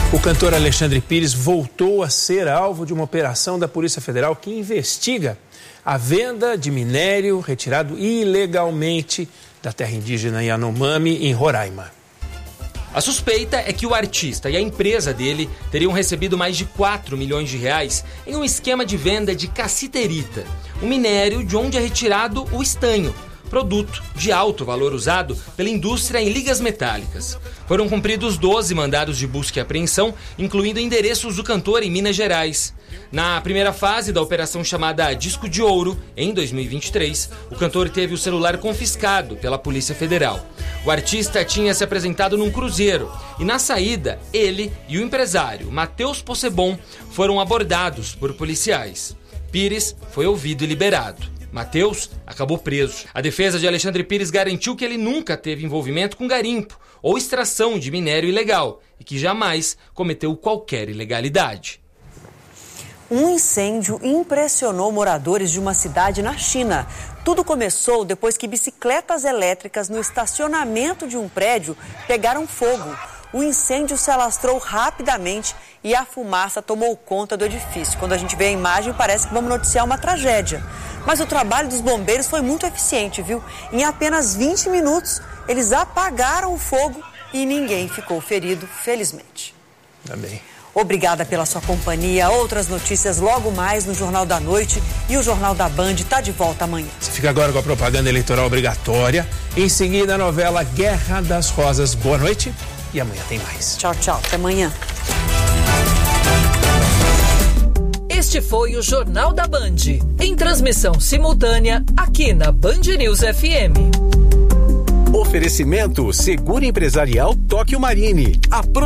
O cantor Alexandre Pires voltou a ser alvo de uma operação da Polícia Federal que investiga a venda de minério retirado ilegalmente da terra indígena Yanomami, em Roraima. A suspeita é que o artista e a empresa dele teriam recebido mais de 4 milhões de reais em um esquema de venda de cassiterita, um minério de onde é retirado o estanho, produto de alto valor usado pela indústria em ligas metálicas. Foram cumpridos 12 mandados de busca e apreensão, incluindo endereços do cantor em Minas Gerais. Na primeira fase da operação chamada Disco de Ouro, em 2023, o cantor teve o celular confiscado pela Polícia Federal. O artista tinha se apresentado num cruzeiro e, na saída, ele e o empresário, Matheus Possebon, foram abordados por policiais. Pires foi ouvido e liberado. Matheus acabou preso. A defesa de Alexandre Pires garantiu que ele nunca teve envolvimento com garimpo ou extração de minério ilegal e que jamais cometeu qualquer ilegalidade. Um incêndio impressionou moradores de uma cidade na China. Tudo começou depois que bicicletas elétricas no estacionamento de um prédio pegaram fogo. O incêndio se alastrou rapidamente e a fumaça tomou conta do edifício. Quando a gente vê a imagem, parece que vamos noticiar uma tragédia. Mas o trabalho dos bombeiros foi muito eficiente, viu? Em apenas 20 minutos, eles apagaram o fogo e ninguém ficou ferido, felizmente. Também. Obrigada pela sua companhia. Outras notícias logo mais no Jornal da Noite, e o Jornal da Band está de volta amanhã. Você fica agora com a propaganda eleitoral obrigatória. Em seguida, a novela Guerra das Rosas. Boa noite e amanhã tem mais. Tchau, tchau. Até amanhã. Este foi o Jornal da Band, em transmissão simultânea aqui na Band News FM. Oferecimento Seguro Empresarial Tóquio Marine.